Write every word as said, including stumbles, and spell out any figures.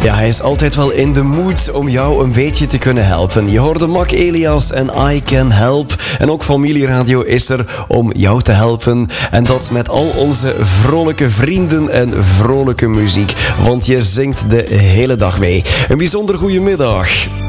Ja, hij is altijd wel in de mood om jou een beetje te kunnen helpen. Je hoorde Mac Elias en I Can Help. En ook Familieradio is er om jou te helpen. En dat met al onze vrolijke vrienden en vrolijke muziek. Want je zingt de hele dag mee. Een bijzonder goede middag.